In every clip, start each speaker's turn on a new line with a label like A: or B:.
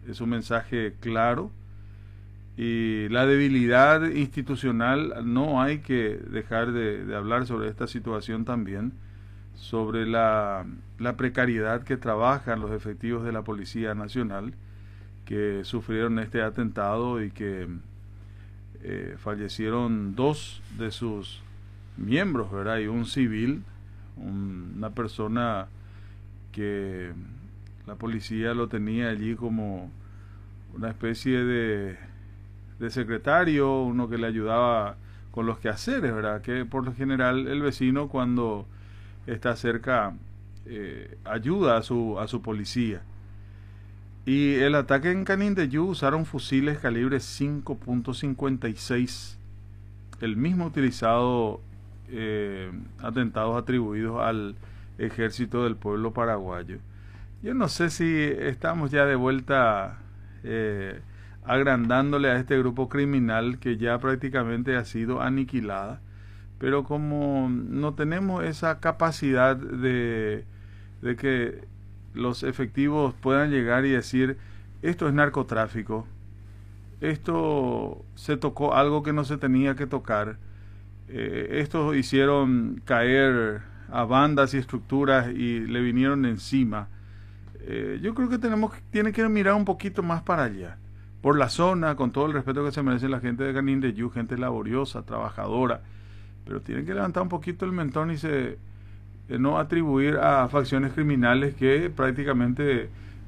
A: es un mensaje claro. Y la debilidad institucional, no hay que dejar de hablar sobre esta situación también, sobre la precariedad que trabajan los efectivos de la Policía Nacional, que sufrieron este atentado y que fallecieron 2 de sus miembros, ¿verdad? Y un civil, una persona que la policía lo tenía allí como una especie de secretario, uno que le ayudaba con los quehaceres, ¿verdad? Que por lo general el vecino, cuando está cerca, ayuda a su policía. Y el ataque en Canindeyú usaron fusiles calibre 5.56, el mismo utilizado atentados atribuidos al Ejército del Pueblo Paraguayo. Yo no sé si estamos ya de vuelta agrandándole a este grupo criminal que ya prácticamente ha sido aniquilada, pero como no tenemos esa capacidad de que los efectivos puedan llegar y decir, esto es narcotráfico, esto se tocó algo que no se tenía que tocar, estos hicieron caer a bandas y estructuras y le vinieron encima. Yo creo que tiene que mirar un poquito más para allá, por la zona, con todo el respeto que se merece la gente de Canindeyú, gente laboriosa, trabajadora, pero tienen que levantar un poquito el mentón y no atribuir a facciones criminales que prácticamente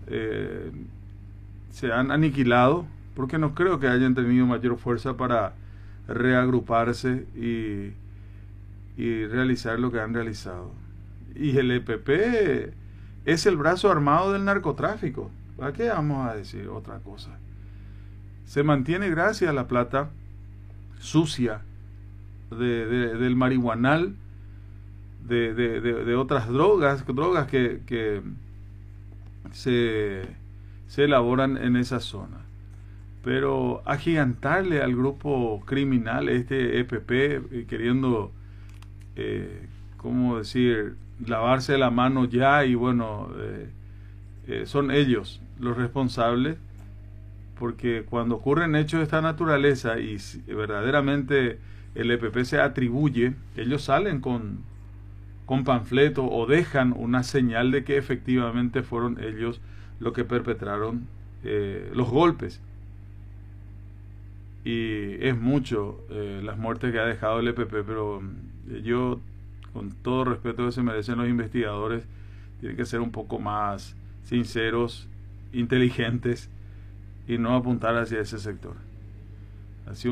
A: se han aniquilado, porque no creo que hayan tenido mayor fuerza para reagruparse y realizar lo que han realizado. Y el EPP es el brazo armado del narcotráfico. ¿Para qué vamos a decir otra cosa? Se mantiene gracias a la plata sucia del marihuanal, de otras drogas que se elaboran en esa zona. Pero agigantarle al grupo criminal, este EPP, queriendo, ¿cómo decir?, lavarse la mano ya, y bueno, son ellos los responsables, porque cuando ocurren hechos de esta naturaleza y verdaderamente el EPP se atribuye, ellos salen con panfleto o dejan una señal de que efectivamente fueron ellos los que perpetraron los golpes. Y es mucho las muertes que ha dejado el EPP, pero yo, con todo respeto que se merecen los investigadores, tienen que ser un poco más sinceros, inteligentes, y no apuntar hacia ese sector. Así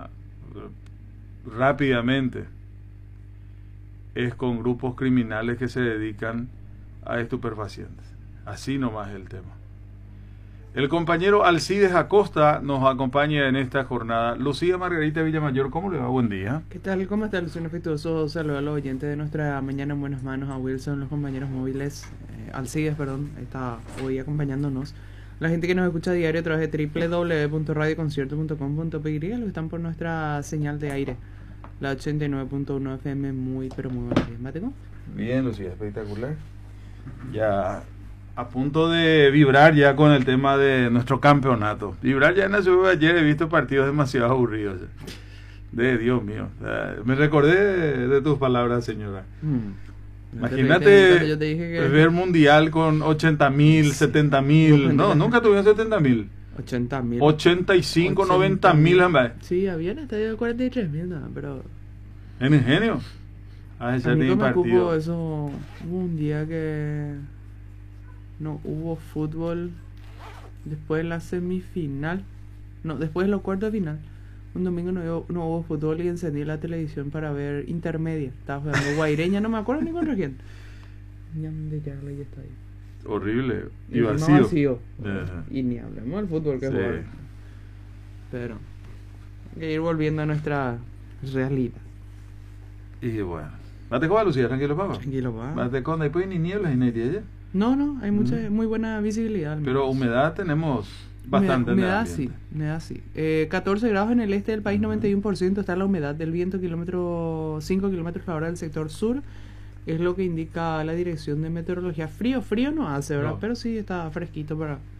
A: rápidamente es con grupos criminales que se dedican a estupefacientes. Así nomás es el tema. El compañero Alcides Acosta nos acompaña en esta jornada. Lucía Margarita Villamayor, ¿cómo le va? Buen día.
B: ¿Qué tal? ¿Cómo está? Un afectuoso saludo a los oyentes de nuestra mañana en buenas manos, a Wilson, los compañeros móviles, Alcides, perdón, está hoy acompañándonos. La gente que nos escucha a diario a través de www.radioconcierto.com.py, los que están por nuestra señal de aire, la 89.1 FM, muy pero muy buenos días. ¿Mateo?
A: Bien, Lucía, espectacular. Ya a punto de vibrar ya con el tema de nuestro campeonato. Vibrar ya nació ayer, he visto partidos demasiado aburridos. Dios mío. Me recordé de tus palabras, señora. Imagínate
B: yo te dije que
A: ver mundial con 80.000, 70.000. No, nunca tuvieron 70.000.
B: 80.000.
A: 85, 90.000.
B: Sí, había hasta 43.000, ¿no? Pero
A: en Ingenio.
B: A mí no me ocupo eso. Hubo un día que no hubo fútbol después de la semifinal. No, después de los cuartos de final. Un domingo no hubo fútbol y encendí la televisión para ver Intermedia. Estaba jugando Guaireña, no me acuerdo ni contra quién. Ya está ahí.
A: Horrible. Y
B: vacío. Y ni hablemos del fútbol que juega. Pero hay que ir volviendo a nuestra realidad.
A: Y bueno. ¿Mate con Lucía? Tranquilo, papá.
B: Tranquilo, papá.
A: ¿Mate con? Después ni nieblas ni nada.
B: No, hay muy buena visibilidad.
A: Pero humedad tenemos bastante.
B: Humedad sí. 14 grados en el este del país, 91% está la humedad del viento, 5 kilómetros por hora del sector sur. Es lo que indica la dirección de meteorología. Frío no hace, ¿verdad? No. Pero sí está fresquito para